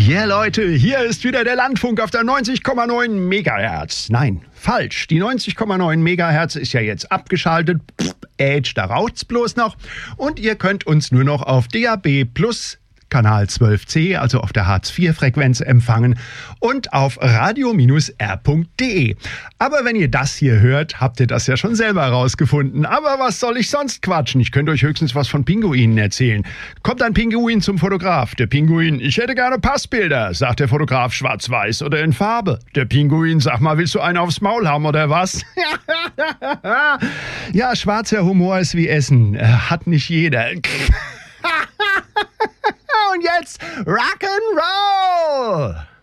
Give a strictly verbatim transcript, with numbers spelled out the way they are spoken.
Yeah, Leute, hier ist wieder der Landfunk auf der neunzig Komma neun Megahertz. Nein, falsch. Die neunzig Komma neun Megahertz ist ja jetzt abgeschaltet. Pff, Age, da raucht's bloß noch. Und ihr könnt uns nur noch auf D A B plus Kanal zwölf C, also auf der Hartz vier Frequenz empfangen und auf radio R punkt de. Aber wenn ihr das hier hört, habt ihr das ja schon selber rausgefunden. Aber was soll ich sonst quatschen? Ich könnte euch höchstens was von Pinguinen erzählen. Kommt ein Pinguin zum Fotograf. Der Pinguin: ich hätte gerne Passbilder. Sagt der Fotograf: schwarz-weiß oder in Farbe. Der Pinguin: sag mal, willst du einen aufs Maul haben oder was? Ja, schwarzer Humor ist wie Essen. Hat nicht jeder. Und jetzt Rock'n'Roll!